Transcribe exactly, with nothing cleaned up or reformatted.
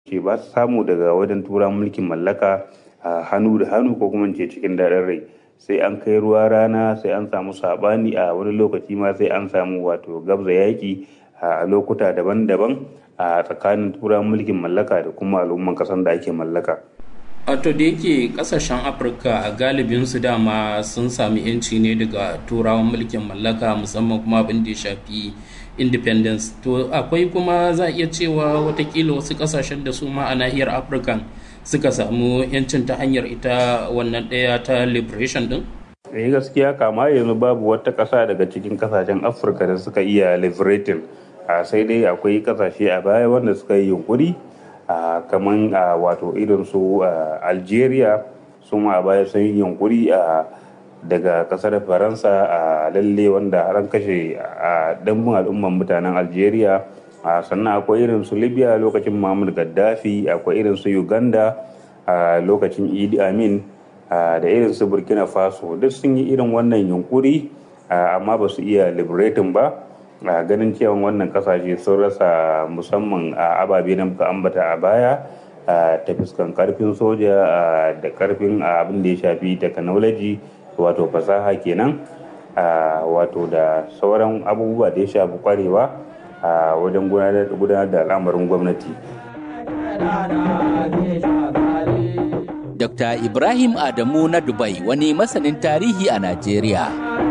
ke ba su samu daga wajen tura mulkin mallaka a hannu da hannu ko kuma ce cikin daɗin rai, sai an kai ruwa rana, sai an samu saɓani, a wani lokaci ma sai an samu wato gabza yaƙi a lokuta daban-daban a tsakanin tura mulkin mallaka da kuma al'umman ƙasar da ake mallaka. Wato da yake kasashen Afirka a galibin su dama sun sami yanci ne daga turawan mulkin mallaka, musamman kuma abin da ya shafi independence. To akwai kuma za a iya cewa watakila wasu kasashen da su ma a nahiyar Afirka suka samu yancin ta hanyar ita wannan ɗaya ta liberation din? Eh gaskiya kama yanzu babu wata ƙasa daga cikin kasashen Afirka da suka iya liberating, sai dai akwai kasashe a baya wanda suka yi yunkuri. Uh, kamar uh, wato irin su uh, Algeria su ma a baya sun yi yunkuri uh, daga kasar Faransa a uh, lalle wanda har an kashe a uh, dambun al'umman mutanen Algeria. Uh, sannan akwai irin su Libya lokacin Muammar Gaddafi, akwai irin su Uganda a uh, lokacin Idi Amin, uh, da irin su Burkina Faso, duk sun yi irin wannan yunkuri uh, amma ba su iya liberating ba. a ganin cewa wannan kasashe sun rasa musamman a ababe na muka ambata a baya ta fuskan karfin soja da karfin abin da ya shafi technology wato fasaha kenan, wato da sauran abubuwa da ya shafi kwarewa a wajen gudanar da al'amarin gwamnati. Dokta Ibrahim Adamu na Dubai, wani masanin tarihi a Najeriya.